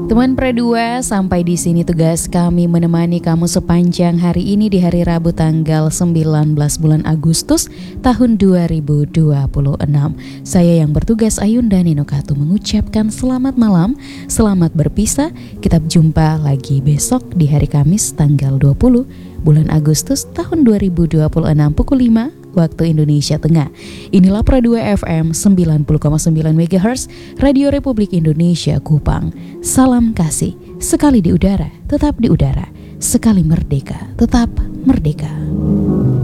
Teman Pradua, sampai di sini tugas kami menemani kamu sepanjang hari ini di hari Rabu tanggal 19 bulan Agustus tahun 2026. Saya yang bertugas Ayunda Ninokatu mengucapkan selamat malam, selamat berpisah. Kita jumpa lagi besok di hari Kamis tanggal 20 bulan Agustus tahun 2026 pukul 5 waktu Indonesia Tengah. Inilah Pradua FM 90,9 MHz Radio Republik Indonesia Kupang. Salam kasih, sekali di udara, tetap di udara. Sekali merdeka, tetap merdeka.